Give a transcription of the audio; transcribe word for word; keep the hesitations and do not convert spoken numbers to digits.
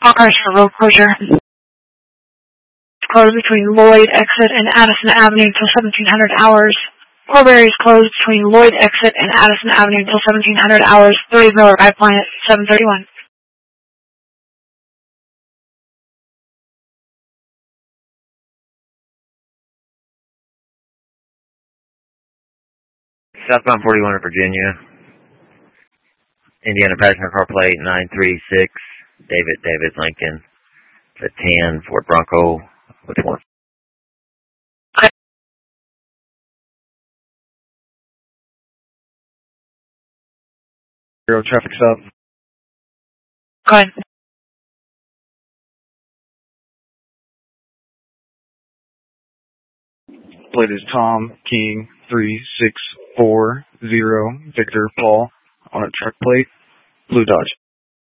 All cars for road closure. It's closed between Lloyd exit and Addison Avenue until seventeen hundred hours. Corbury is closed between Lloyd exit and Addison Avenue until seventeen hundred hours. thirty Miller Pipeline at seven thirty-one. Southbound forty-one in Virginia. Indiana passenger car plate nine three six. David, David, Lincoln. To ten, Ford Bronco. Which one? Zero traffic stop. Go ahead. Plate is Tom King three six four zero Victor Paul on a truck plate. Blue Dodge.